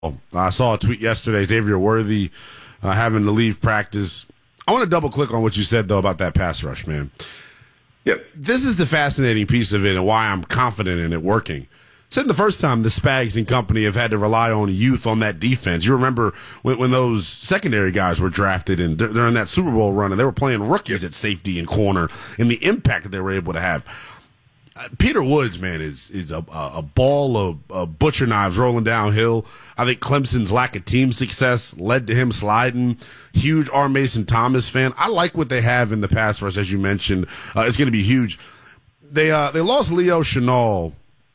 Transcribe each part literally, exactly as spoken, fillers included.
I saw a tweet yesterday, Xavier Worthy uh, having to leave practice. I want to double click on what you said, though, about that pass rush, man. Yep. This is the fascinating piece of it and why I'm confident in it working. Said the first time the Spags and company have had to rely on youth on that defense. You remember when, when those secondary guys were drafted and d- during that Super Bowl run and they were playing rookies at safety and corner and the impact that they were able to have. Uh, Peter Woods, man, is is a, a ball of uh, butcher knives rolling downhill. I think Clemson's lack of team success led to him sliding. Huge R. Mason Thomas fan. I like what they have in the pass rush, as you mentioned. Uh, it's going to be huge. They uh, they lost Leo Chenal.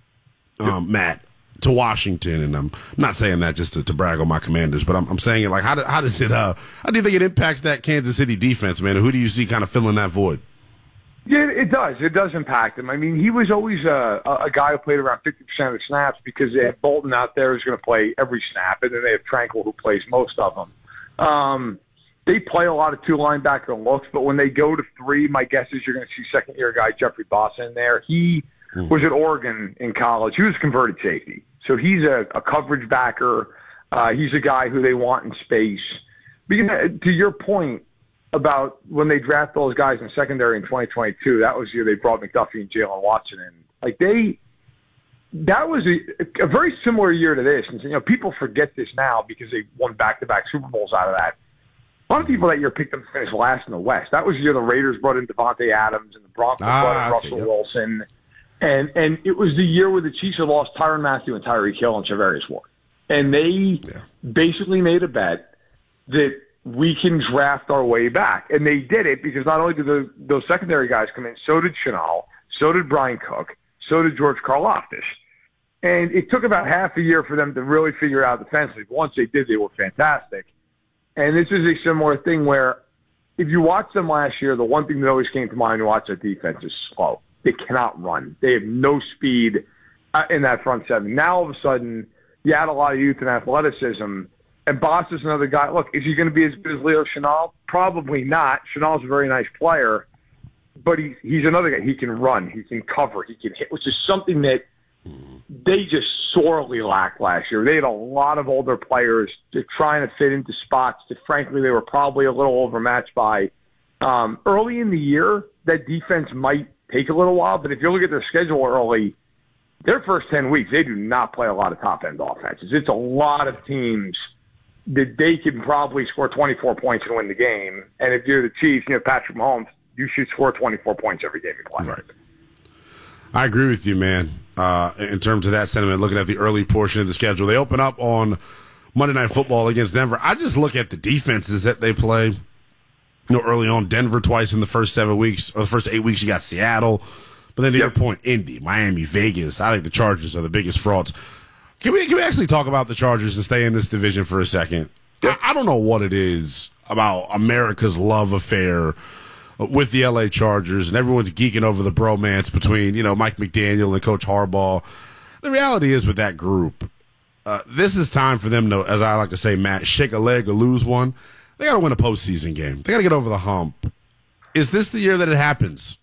Um, Matt, to Washington, and I'm not saying that just to, to brag on my Commanders, but I'm, I'm saying it like, how, do, how does it, uh, how do you think it impacts that Kansas City defense, man? And who do you see kind of filling that void? Yeah, it does. It does impact him. I mean, he was always a, a guy who played around fifty percent of the snaps because they have Bolton out there who's going to play every snap, and then they have Tranquil who plays most of them. Um, they play a lot of two linebacker looks, but when they go to three, my guess is you're going to see second-year guy Jeffrey Boss in there. He was at Oregon in college. He was converted safety. So he's a, a coverage backer. Uh, he's a guy who they want in space. Because, to your point about when they draft those guys in secondary in twenty twenty-two, that was the year they brought McDuffie and Jalen Watson in. Like they, that was a, a very similar year to this. And you know, people forget this now because they won back-to-back Super Bowls out of that. A lot of people that year picked them to finish last in the West. That was the year the Raiders brought in Devontae Adams and the Broncos ah, brought in okay, Russell yep. Wilson. And and it was the year where the Chiefs had lost Tyrann Mathieu and Tyreek Hill and Charvarius Ward. And they yeah. basically made a bet that we can draft our way back. And they did it because not only did the, those secondary guys come in, so did Chenal, so did Brian Cook, so did George Karlaftis. And it took about half a year for them to really figure out defensively. But once they did, they were fantastic. And this is a similar thing where if you watch them last year, the one thing that always came to mind when you watch their defense is slow. They cannot run. They have no speed uh, in that front seven. Now, all of a sudden, you add a lot of youth and athleticism, and Boss is another guy. Look, is he going to be as good as Leo Chenal? Probably not. Chenal's a very nice player, but he, he's another guy. He can run. He can cover. He can hit, which is something that they just sorely lacked last year. They had a lot of older players. They're trying to fit into spots that, frankly, they were probably a little overmatched by. Um, early in the year, that defense might take a little while, but if you look at their schedule early, their first ten weeks, they do not play a lot of top-end offenses. It's a lot of teams that they can probably score twenty-four points and win the game. And if you're the Chiefs, you know, Patrick Mahomes, you should score twenty-four points every game you play. Right. I agree with you, man, uh, in terms of that sentiment, looking at the early portion of the schedule. They open up on Monday Night Football against Denver. I just look at the defenses that they play. You know, early on, Denver twice in the first seven weeks, or the first eight weeks, you got Seattle. But then to yep. your point, Indy, Miami, Vegas. I think the Chargers are the biggest frauds. Can we can we actually talk about the Chargers and stay in this division for a second? Yep. I, I don't know what it is about America's love affair with the L A Chargers, and everyone's geeking over the bromance between, you know, Mike McDaniel and Coach Harbaugh. The reality is with that group, uh, this is time for them to, as I like to say, Matt, shake a leg or lose one. They got to win a postseason game. They got to get over the hump. Is this the year that it happens?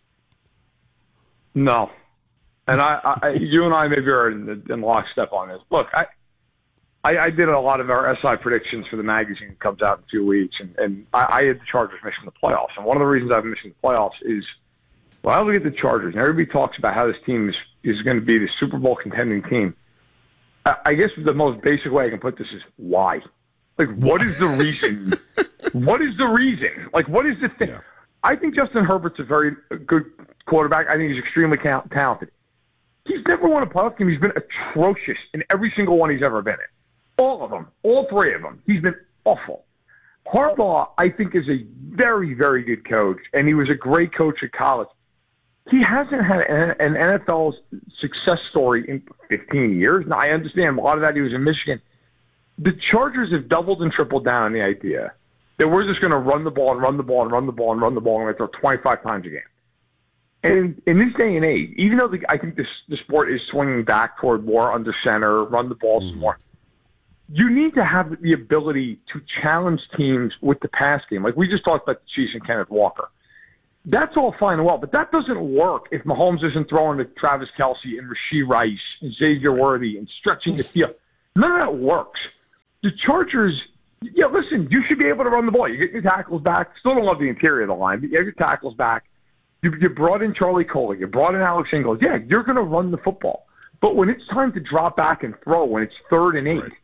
No. And I, I you and I maybe are in, in lockstep on this. Look, I, I, I did a lot of our S I predictions for the magazine that comes out in a few weeks, and, and I, I had the Chargers missing the playoffs. And one of the reasons I've missing the playoffs is, well, I look at the Chargers, and everybody talks about how this team is, is going to be the Super Bowl contending team. I, I guess the most basic way I can put this is why. Like, what is the reason? What is the reason? Like, what is the thing? Yeah. I think Justin Herbert's a very good quarterback. I think he's extremely talented. He's never won a playoff game. He's been atrocious in every single one he's ever been in. All of them. All three of them. He's been awful. Harbaugh, I think, is a very, very good coach, and he was a great coach at college. He hasn't had an N F L success story in fifteen years. Now, I understand a lot of that he was in Michigan. The Chargers have doubled and tripled down on the idea that we're just going to run the ball and run the ball and run the ball and run the ball and we're going to throw twenty-five times a game. And in this day and age, even though the, I think this, the sport is swinging back toward more under center, run the ball mm-hmm. some more, you need to have the ability to challenge teams with the pass game. Like we just talked about the Chiefs and Kenneth Walker. That's all fine and well, but that doesn't work if Mahomes isn't throwing to Travis Kelce and Rashee Rice and Xavier Worthy and stretching the field. None of that works. the Chargers, yeah, listen, you should be able to run the ball. You get your tackles back. Still don't love the interior of the line, but you have your tackles back. You, you brought in Charlie Coley. You brought in Alex Ingalls. Yeah, you're going to run the football. But when it's time to drop back and throw, when it's third and eight, right.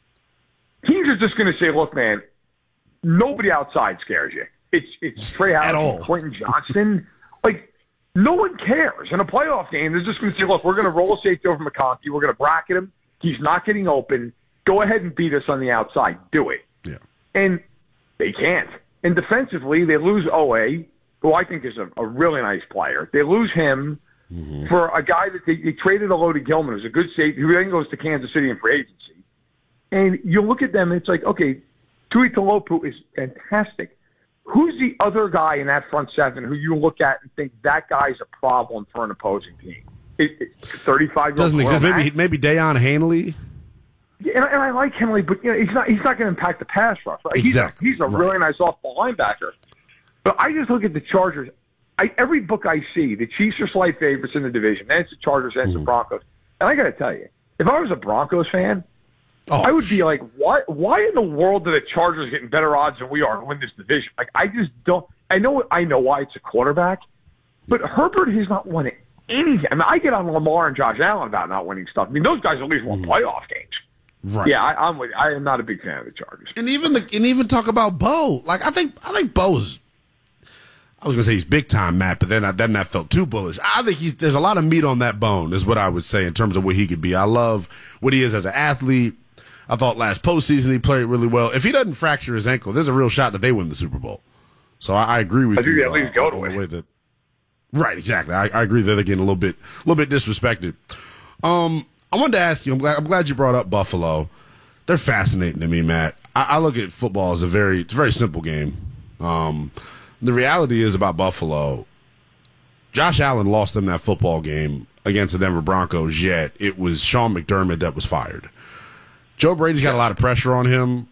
teams are just going to say, look, man, nobody outside scares you. It's it's Trey Allen, Quentin Johnston. Like, no one cares. In a playoff game, they're just going to say, look, we're going to roll a safety over McConkey. We're going to bracket him. He's not getting open. Go ahead and beat us on the outside. Do it. Yeah. And they can't. And defensively, they lose O A, who I think is a, a really nice player. They lose him mm-hmm. for a guy that they, they traded a load to Gilman, who's a good safety, who then goes to Kansas City in free agency. And you look at them, and it's like, okay, Tui Talopu is fantastic. Who's the other guy in that front seven who you look at and think that guy's a problem for an opposing team? thirty-five doesn't exist. Maybe maybe Deion Hanley. Yeah, and, and I like Henley, but you know, he's not he's not going to impact the pass rush. Right? Exactly. He's a, he's a right. really nice off-ball linebacker. But I just look at the Chargers. I, every book I see, the Chiefs are slight favorites in the division. Then it's the Chargers, then it's mm-hmm. the Broncos. And I got to tell you, if I was a Broncos fan, oh, I would be like, why Why in the world are the Chargers getting better odds than we are to win this division? Like, I just don't. I know I know why it's a quarterback, but Herbert has not won anything. I mean, I get on Lamar and Josh Allen about not winning stuff. I mean, those guys at least won mm-hmm. playoff games. Right. Yeah, I, I'm with. I am not a big fan of the Chargers. And even the and even talk about Bo. Like I think I think Bo's. I was gonna say he's big time, Matt, but then I, then that felt too bullish. I think he's there's a lot of meat on that bone, is what I would say in terms of what he could be. I love what he is as an athlete. I thought last postseason he played really well. If he doesn't fracture his ankle, there's a real shot that they win the Super Bowl. So I, I agree with I you. I think at least uh, go to win. The way that, right, exactly. I, I agree that they're getting a little bit a little bit disrespected. Um, I wanted to ask you. I'm glad, I'm glad you brought up Buffalo. They're fascinating to me, Matt. I, I look at football as a very, it's a very simple game. Um, the reality is about Buffalo, Josh Allen lost them that football game against the Denver Broncos, yet it was Sean McDermott that was fired. Joe Brady's got a lot of pressure on him.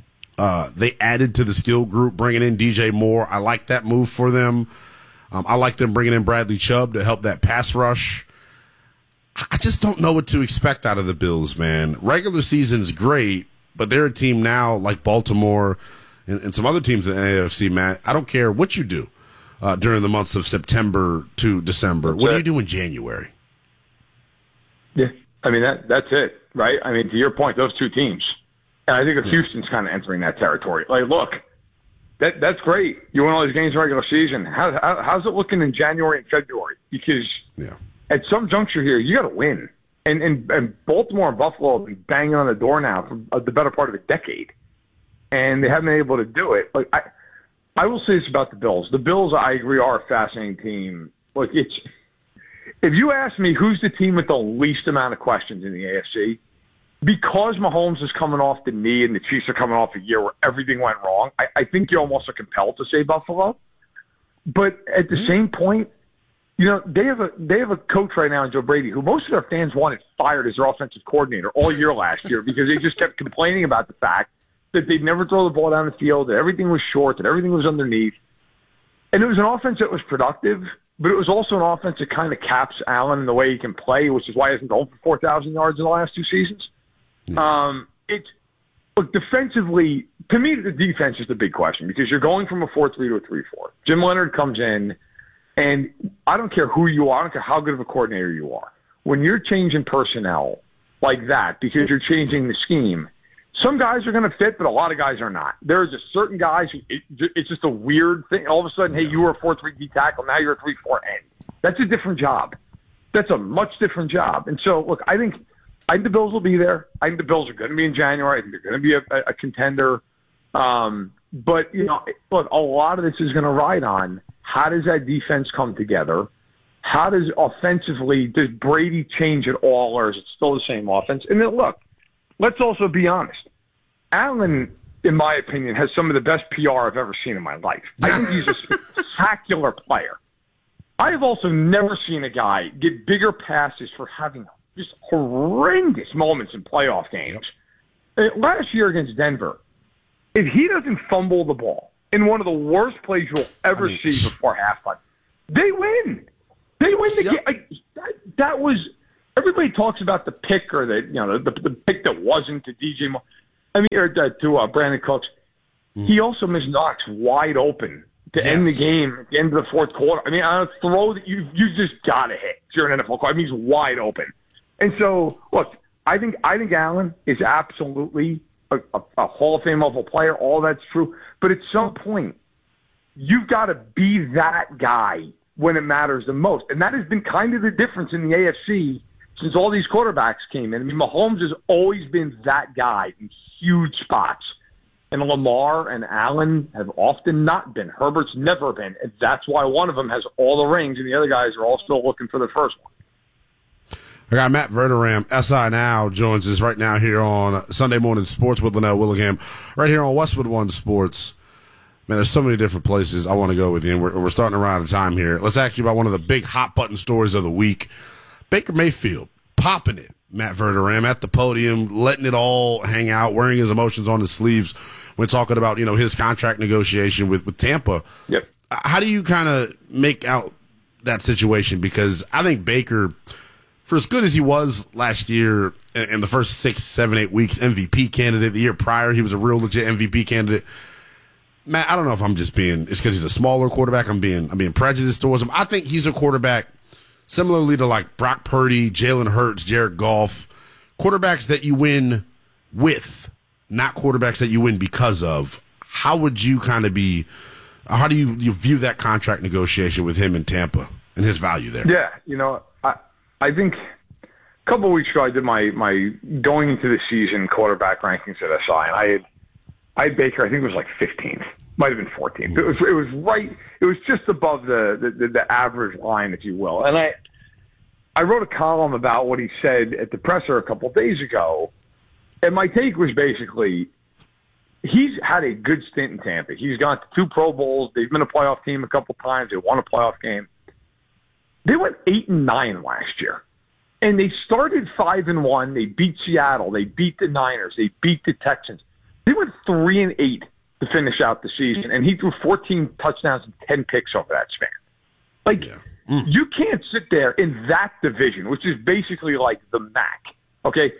Uh, they added to the skill group, bringing in D J Moore. I like that move for them. Um, I like them bringing in Bradley Chubb to help that pass rush. I just don't know what to expect out of the Bills, man. Regular season's great, but they're a team now like Baltimore and, and some other teams in the A F C, Matt. I don't care what you do uh, during the months of September to December. That's what it. do you do in January? Yeah, I mean, that that's it, right? I mean, to your point, those two teams. And I think if Houston's kind of entering that territory. Like, look, that that's great. You win all these games in regular season. How, how, how's it looking in January and February? Because yeah. at some juncture here, you got to win. And, and and Baltimore and Buffalo have been banging on the door now for the better part of a decade, and they haven't been able to do it. Like I, I will say this about the Bills. The Bills, I agree, are a fascinating team. Look, it's if you ask me who's the team with the least amount of questions in the A F C, because Mahomes is coming off the knee and the Chiefs are coming off a year where everything went wrong, I, I think you almost are compelled to say Buffalo. But at the mm-hmm. same point, you know, they have a they have a coach right now in Joe Brady who most of their fans wanted fired as their offensive coordinator all year last year because they just kept complaining about the fact that they'd never throw the ball down the field, that everything was short, that everything was underneath. And it was an offense that was productive, but it was also an offense that kind of caps Allen in the way he can play, which is why he hasn't gone for four thousand yards in the last two seasons. Um, it's look defensively. To me, the defense is the big question because you're going from a four three to a three four. Jim Leonard comes in, and I don't care who you are, I don't care how good of a coordinator you are. When you're changing personnel like that because you're changing the scheme, some guys are going to fit, but a lot of guys are not. There's just certain guys who it, it's just a weird thing. All of a sudden, hey, you were a four three D tackle, now you're a three four end. That's a different job. That's a much different job. And so, look, I think. I think the Bills will be there. I think the Bills are going to be in January. I think they're going to be a, a contender. Um, but, you know, look, a lot of this is going to ride on how does that defense come together? How does offensively, does Brady change at all, or is it still the same offense? And then, look, let's also be honest. Allen, in my opinion, has some of the best P R I've ever seen in my life. I think he's a spectacular player. I have also never seen a guy get bigger passes for having just horrendous moments in playoff games. Yep. Last year against Denver, if he doesn't fumble the ball in one of the worst plays you'll ever I mean, see before halftime, they win. They win the yep. game. Like, that, that was everybody talks about the pick or the you know the, the pick that wasn't to D J Moore. I mean, or uh, to uh, Brandon Cooks. Mm. He also missed Knox wide open to yes. end the game at the end of the fourth quarter. I mean, on a throw that you you just got to hit if you're an N F L player. I mean, he's wide open. And so, look, I think I think Allen is absolutely a, a, a Hall of Fame level player. All that's true. But at some point, you've got to be that guy when it matters the most. And that has been kind of the difference in the A F C since all these quarterbacks came in. I mean, Mahomes has always been that guy in huge spots. And Lamar and Allen have often not been. Herbert's never been. And that's why one of them has all the rings, and the other guys are all still looking for the first one. I got Matt Verderame, S I Now, joins us right now here on Sunday Morning Sports with Linnell Willingham, right here on Westwood One Sports. Man, there's so many different places I want to go with you, and we're, we're starting to run out of time here. Let's ask you about one of the big hot-button stories of the week. Baker Mayfield, popping it. Matt Verderame at the podium, letting it all hang out, wearing his emotions on his sleeves when talking about, you know, his contract negotiation with, with Tampa. Yep. How do you kind of make out that situation? Because I think Baker, for as good as he was last year in the first six, seven, eight weeks, M V P candidate. The year prior, he was a real legit M V P candidate. Matt, I don't know if I'm just being, it's because he's a smaller quarterback. I'm being, I'm being prejudiced towards him. I think he's a quarterback similarly to like Brock Purdy, Jalen Hurts, Jared Goff, quarterbacks that you win with, not quarterbacks that you win because of. How would you kind of be, how do you, you view that contract negotiation with him in Tampa and his value there? Yeah, you know, I I think a couple of weeks ago I did my, my going into the season quarterback rankings at S I, and I had, I had Baker, I think it was like fifteenth. Might have been fourteenth. It was it was right. It was just above the, the, the average line, if you will. And I I wrote a column about what he said at the presser a couple of days ago, and my take was basically he's had a good stint in Tampa. He's gone to two Pro Bowls. They've been a playoff team a couple times. They won a playoff game. They went eight and nine last year, and they started five and one. They beat Seattle. They beat the Niners. They beat the Texans. They went three and eight to finish out the season, and he threw fourteen touchdowns and ten picks over that span. Like, yeah. mm. you can't sit there in that division, which is basically like the M A C, okay?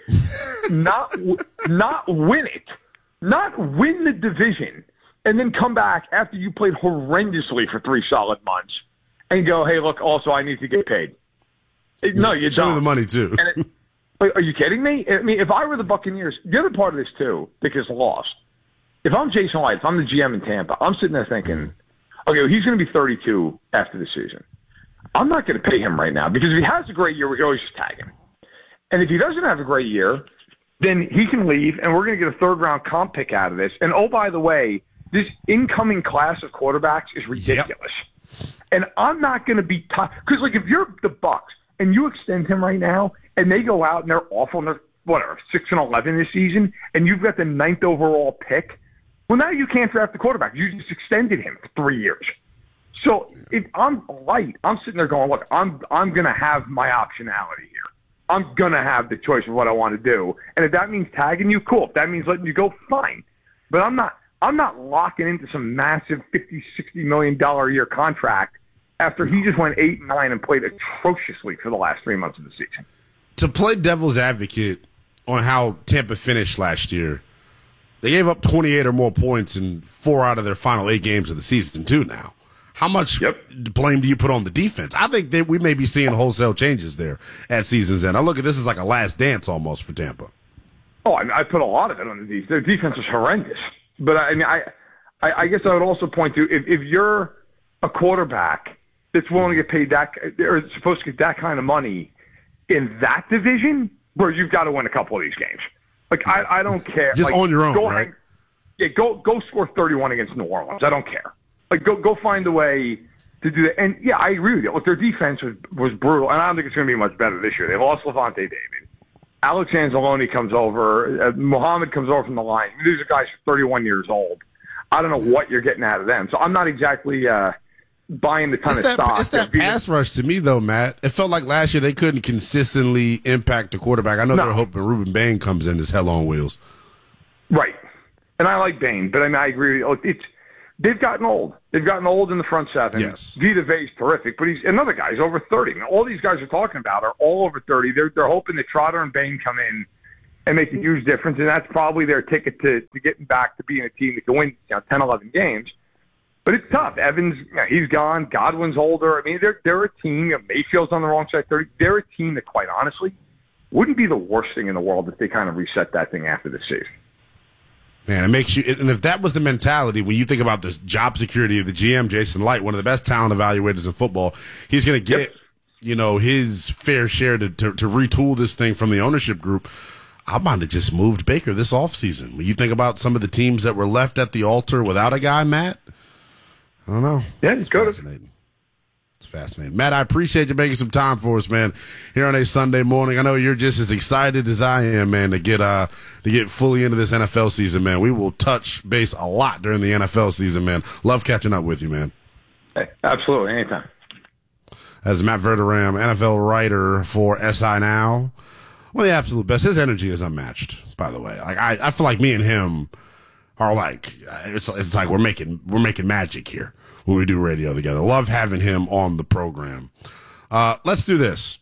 not not win it, not win the division, and then come back after you played horrendously for three solid months and go, hey, look, also I need to get paid. No, you Show don't. me the money, too. And it, are you kidding me? I mean, if I were the Buccaneers, the other part of this, too, because lost. If I'm Jason Light, if I'm the G M in Tampa, I'm sitting there thinking, okay, well, he's going to be thirty-two after the season. I'm not going to pay him right now because if he has a great year, we can always just tag him. And if he doesn't have a great year, then he can leave, and we're going to get a third-round comp pick out of this. And, oh, by the way, this incoming class of quarterbacks is ridiculous. Yep. And I'm not going to be – because, like, if you're the Bucs and you extend him right now and they go out and they're awful and they're, whatever, six and eleven this season, and you've got the ninth overall pick – well, now you can't draft the quarterback. You just extended him for three years. So if I'm Light, I'm sitting there going, look, I'm I'm going to have my optionality here. I'm going to have the choice of what I want to do. And if that means tagging you, cool. If that means letting you go, fine. But I'm not I'm not locking into some massive fifty, sixty million dollars a year contract after he just went eight and nine and played atrociously for the last three months of the season. To play devil's advocate on how Tampa finished last year, they gave up twenty-eight or more points in four out of their final eight games of the season, too, now. How much yep. blame do you put on the defense? I think that we may be seeing wholesale changes there at season's end. I look at this as like a last dance almost for Tampa. Oh, I, mean, I put a lot of it on the defense. Their defense is horrendous. But, I mean, I, I, I guess I would also point to if, if you're a quarterback that's willing to get paid that or supposed to get that kind of money in that division, bro, you've got to win a couple of these games. Like, I, I don't care. Just like, on your own, go right? Hang, yeah, go go score thirty-one against New Orleans. I don't care. Like, go go find a way to do that. And, yeah, I agree with you. Look, their defense was, was brutal, and I don't think it's going to be much better this year. They lost Levante David. Alex Anzalone comes over. Uh, Muhammad comes over from the line. These are guys who are thirty-one years old. I don't know what you're getting out of them. So I'm not exactly uh, buying the ton it's of that, stock. It's that pass rush to me, though, Matt. It felt like last year they couldn't consistently impact the quarterback. I know no. they're hoping Ruben Bain comes in as hell on wheels. Right. And I like Bain, but I mean, I agree with you. It's, they've gotten old. They've gotten old in the front seven. Yes. Vita Vea's terrific, but he's another guy. He's over thirty. Now, all these guys are talking about are all over thirty. They're, they're hoping that Trotter and Bain come in and make a huge difference. And that's probably their ticket to, to getting back to being a team that can win, you know, ten, eleven games. But it's tough. Evans, you know, he's gone. Godwin's older. I mean, they're, they're a team. You know, Mayfield's on the wrong side thirty. They're a team that, quite honestly, wouldn't be the worst thing in the world if they kind of reset that thing after the season. Man, it makes you, and if that was the mentality, when you think about this job security of the G M, Jason Light, one of the best talent evaluators in football, he's going to get, yep. you know, his fair share to, to, to retool this thing from the ownership group. I might have just moved Baker this offseason. When you think about some of the teams that were left at the altar without a guy, Matt, I don't know. Yeah, it's fascinating. It's fascinating. Matt, I appreciate you making some time for us, man, here on a Sunday morning. I know you're just as excited as I am, man, to get uh to get fully into this N F L season, man. We will touch base a lot during the N F L season, man. Love catching up with you, man. Hey, absolutely, anytime. As Matt Verderame, N F L writer for S I Now. One of the absolute best. His energy is unmatched, by the way. Like I, I feel like me and him are like it's it's like we're making we're making magic here when we do radio together. Love having him on the program. Uh, let's do this.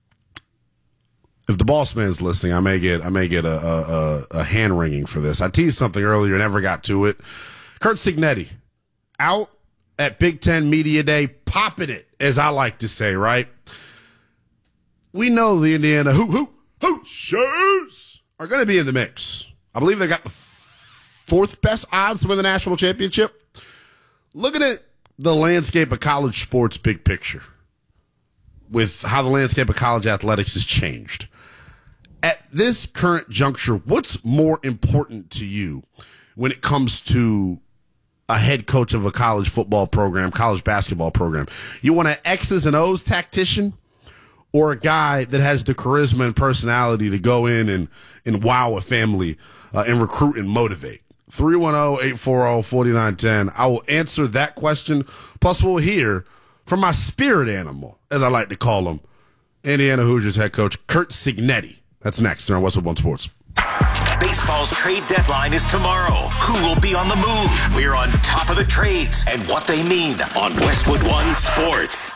If the boss man's listening, I may get I may get a, a, a hand wringing for this. I teased something earlier, never got to it. Curt Cignetti out at Big Ten Media Day, popping it, as I like to say. Right? We know the Indiana who who Hoosiers are going to be in the mix. I believe they got the fourth best odds to win the national championship. Looking at the landscape of college sports big picture, with how the landscape of college athletics has changed. At this current juncture, what's more important to you when it comes to a head coach of a college football program, college basketball program? You want an X's and O's tactician, or a guy that has the charisma and personality to go in and, and wow a family uh, and recruit and motivate? three one zero, eight four zero, four nine one zero. I will answer that question. Plus, we'll hear from my spirit animal, as I like to call him, Indiana Hoosiers head coach Curt Cignetti. That's next on Westwood One Sports. Baseball's trade deadline is tomorrow. Who will be on the move? We're on top of the trades and what they mean on Westwood One Sports.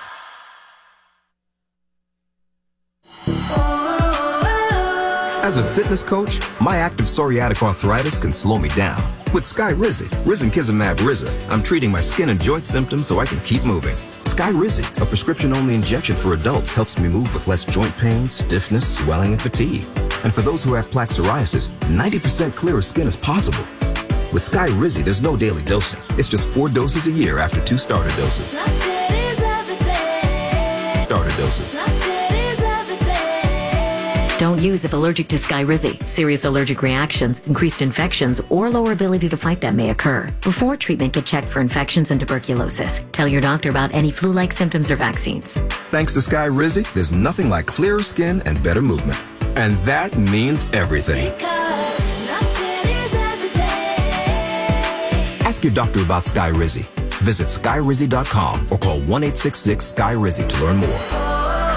As a fitness coach, my active psoriatic arthritis can slow me down. With Skyrizi, Risankizumab Riza, I'm treating my skin and joint symptoms so I can keep moving. Skyrizi, a prescription-only injection for adults, helps me move with less joint pain, stiffness, swelling, and fatigue. And for those who have plaque psoriasis, ninety percent clearer skin is possible. With Skyrizi, there's no daily dosing. It's just four doses a year after two starter doses. Starter doses. Don't use if allergic to Skyrizi. Serious allergic reactions, increased infections, or lower ability to fight them may occur. Before treatment, get checked for infections and tuberculosis. Tell your doctor about any flu-like symptoms or vaccines. Thanks to Skyrizi, there's nothing like clearer skin and better movement. And that means everything. Ask your doctor about Skyrizi. Visit Skyrizi dot com or call one eight six six Skyrizi to learn more.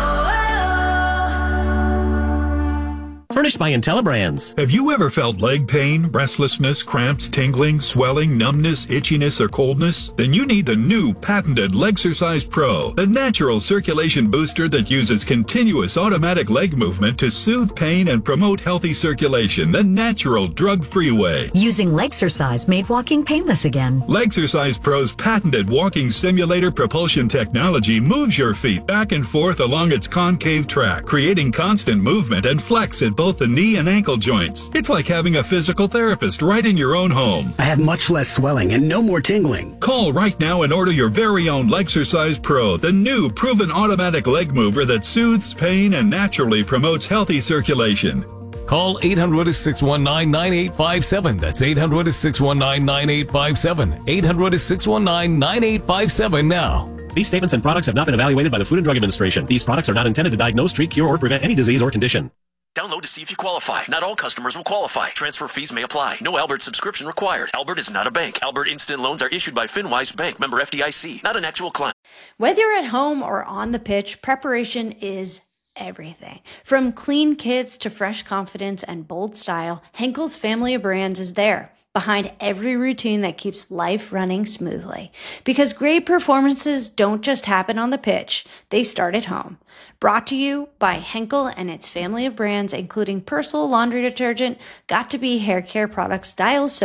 Furnished by IntelliBrands. Have you ever felt leg pain, restlessness, cramps, tingling, swelling, numbness, itchiness, or coldness? Then you need the new patented Legsercise Pro, the natural circulation booster that uses continuous automatic leg movement to soothe pain and promote healthy circulation the natural, drug-free way. Using Legsercise made walking painless again. Legsercise Pro's patented walking simulator propulsion technology moves your feet back and forth along its concave track, creating constant movement and flex at both the knee and ankle joints. It's like having a physical therapist right in your own home. I have much less swelling and no more tingling. Call right now and order your very own Legsercise Pro, the new proven automatic leg mover that soothes pain and naturally promotes healthy circulation. Call eight hundred, six one nine, nine eight five seven. That's eight hundred, six one nine, nine eight five seven. eight hundred, six one nine, nine eight five seven now. These statements and products have not been evaluated by the Food and Drug Administration. These products are not intended to diagnose, treat, cure, or prevent any disease or condition. Download to see if you qualify. Not all customers will qualify. Transfer fees may apply. No Albert subscription required. Albert is not a bank. Albert Instant Loans are issued by FinWise Bank, member F D I C, not an actual client. Whether you're at home or on the pitch, preparation is everything. From clean kits to fresh confidence and bold style, Henkel's family of brands is there. behind every routine that keeps life running smoothly. Because great performances don't just happen on the pitch, they start at home. Brought to you by Henkel and its family of brands, including Persil laundry detergent, Got to Be hair care products, Dial soap,